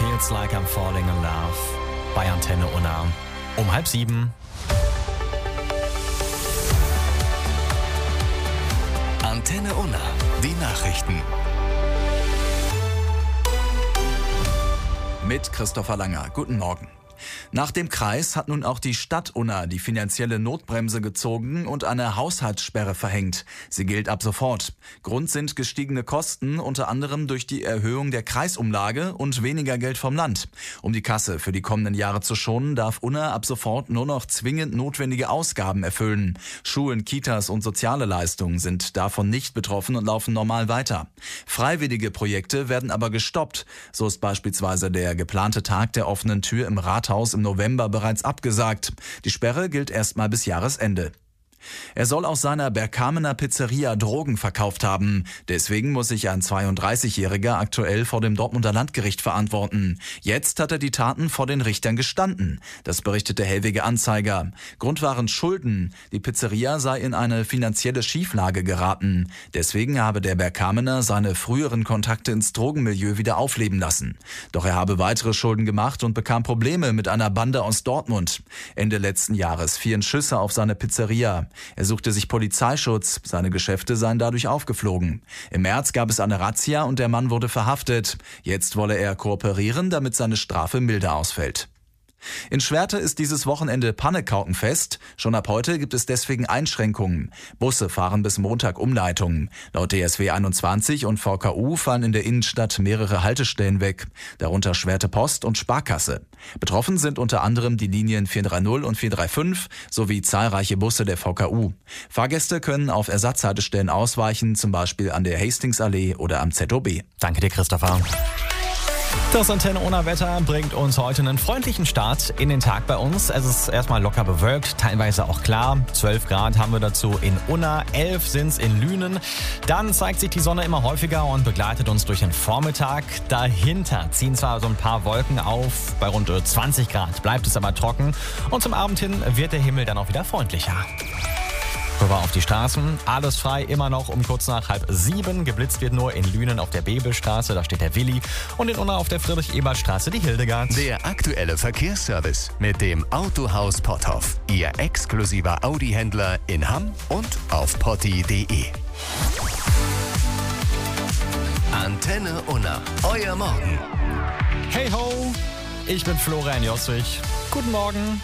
Feels Like I'm Falling in Love bei Antenne Unna. Um 6:30. Antenne Unna, die Nachrichten. Mit Christopher Langer. Guten Morgen. Nach dem Kreis hat nun auch die Stadt Unna die finanzielle Notbremse gezogen und eine Haushaltssperre verhängt. Sie gilt ab sofort. Grund sind gestiegene Kosten, unter anderem durch die Erhöhung der Kreisumlage und weniger Geld vom Land. Um die Kasse für die kommenden Jahre zu schonen, darf Unna ab sofort nur noch zwingend notwendige Ausgaben erfüllen. Schulen, Kitas und soziale Leistungen sind davon nicht betroffen und laufen normal weiter. Freiwillige Projekte werden aber gestoppt. So ist beispielsweise der geplante Tag der offenen Tür im Rathaus im November bereits abgesagt. Die Sperre gilt erstmal bis Jahresende. Er soll aus seiner Berkamener Pizzeria Drogen verkauft haben. Deswegen muss sich ein 32-Jähriger aktuell vor dem Dortmunder Landgericht verantworten. Jetzt hat er die Taten vor den Richtern gestanden. Das berichtet der Hellwege Anzeiger. Grund waren Schulden. Die Pizzeria sei in eine finanzielle Schieflage geraten. Deswegen habe der Berkamener seine früheren Kontakte ins Drogenmilieu wieder aufleben lassen. Doch er habe weitere Schulden gemacht und bekam Probleme mit einer Bande aus Dortmund. Ende letzten Jahres fielen Schüsse auf seine Pizzeria. Er suchte sich Polizeischutz, seine Geschäfte seien dadurch aufgeflogen. Im März gab es eine Razzia und der Mann wurde verhaftet. Jetzt wolle er kooperieren, damit seine Strafe milder ausfällt. In Schwerte ist dieses Wochenende Pannekaukenfest. Schon ab heute gibt es deswegen Einschränkungen. Busse fahren bis Montag Umleitungen. Laut DSW 21 und VKU fallen in der Innenstadt mehrere Haltestellen weg, darunter Schwerte Post und Sparkasse. Betroffen sind unter anderem die Linien 430 und 435 sowie zahlreiche Busse der VKU. Fahrgäste können auf Ersatzhaltestellen ausweichen, zum Beispiel an der Hastingsallee oder am ZOB. Danke dir, Christopher. Das Antenne Unna Wetter bringt uns heute einen freundlichen Start in den Tag bei uns. Es ist erstmal locker bewölkt, teilweise auch klar. 12 Grad haben wir dazu in Unna, 11 sind's in Lünen. Dann zeigt sich die Sonne immer häufiger und begleitet uns durch den Vormittag. Dahinter ziehen zwar so ein paar Wolken auf, bei rund 20 Grad bleibt es aber trocken. Und zum Abend hin wird der Himmel dann auch wieder freundlicher. Rüber auf die Straßen, alles frei, immer noch um kurz nach 6:30. Geblitzt wird nur in Lünen auf der Bebelstraße, da steht der Willi. Und in Unna auf der Friedrich-Ebert-Straße die Hildegard. Der aktuelle Verkehrsservice mit dem Autohaus Potthoff. Ihr exklusiver Audi-Händler in Hamm und auf potti.de. Antenne Unna, euer Morgen. Hey ho, ich bin Florian Jossich. Guten Morgen.